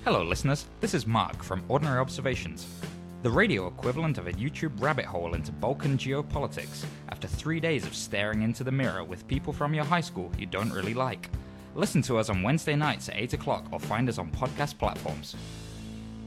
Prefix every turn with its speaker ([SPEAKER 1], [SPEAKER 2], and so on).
[SPEAKER 1] Hello listeners, this is Mark from Ordinary Observations, the radio equivalent of a YouTube rabbit hole into Balkan geopolitics after 3 days of staring into the mirror with people from your high school you don't really like. Listen to us on Wednesday nights at 8 o'clock or find us on podcast platforms.